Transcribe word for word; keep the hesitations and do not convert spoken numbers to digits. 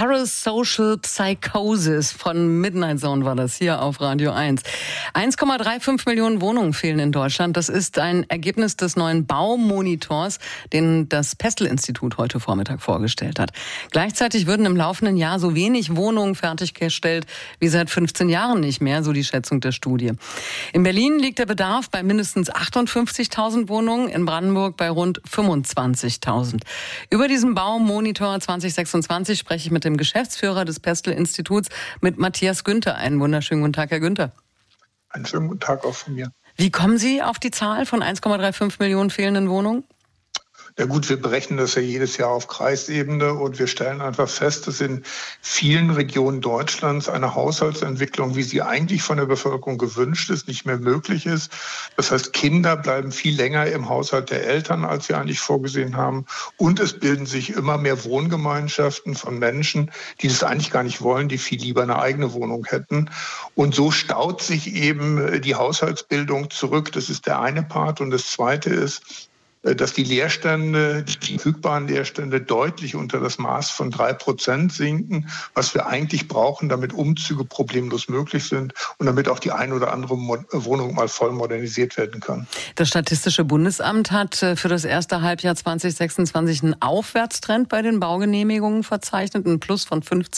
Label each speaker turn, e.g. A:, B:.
A: Parasocial Psychosis von Midnight Zone war das hier auf Radio eins. eins Komma fünfunddreißig Millionen Wohnungen fehlen in Deutschland. Das ist ein Ergebnis des neuen Baumonitors, den das Pestel-Institut heute Vormittag vorgestellt hat. Gleichzeitig würden im laufenden Jahr so wenig Wohnungen fertiggestellt wie seit fünfzehn Jahren nicht mehr, so die Schätzung der Studie. In Berlin liegt der Bedarf bei mindestens achtundfünfzigtausend Wohnungen, in Brandenburg bei rund fünfundzwanzigtausend. Über diesen Baumonitor zwanzig sechsundzwanzig spreche ich mit dem Geschäftsführer des Pestel-Instituts, mit Matthias Günther. Einen wunderschönen guten Tag, Herr Günther.
B: Einen schönen guten Tag auch von mir.
A: Wie kommen Sie auf die Zahl von eins Komma fünfunddreißig Millionen fehlenden Wohnungen?
B: Ja gut, wir berechnen das ja jedes Jahr auf Kreisebene und wir stellen einfach fest, dass in vielen Regionen Deutschlands eine Haushaltsentwicklung, wie sie eigentlich von der Bevölkerung gewünscht ist, nicht mehr möglich ist. Das heißt, Kinder bleiben viel länger im Haushalt der Eltern, als wir eigentlich vorgesehen haben. Und es bilden sich immer mehr Wohngemeinschaften von Menschen, die das eigentlich gar nicht wollen, die viel lieber eine eigene Wohnung hätten. Und so staut sich eben die Haushaltsbildung zurück. Das ist der eine Part. Und das zweite ist, dass die Leerstände, die verfügbaren Leerstände deutlich unter das Maß von drei Prozent sinken, was wir eigentlich brauchen, damit Umzüge problemlos möglich sind und damit auch die ein oder andere Wohnung mal voll modernisiert werden kann.
A: Das Statistische Bundesamt hat für das erste Halbjahr zwanzig sechsundzwanzig einen Aufwärtstrend bei den Baugenehmigungen verzeichnet, einen Plus von fünfzehn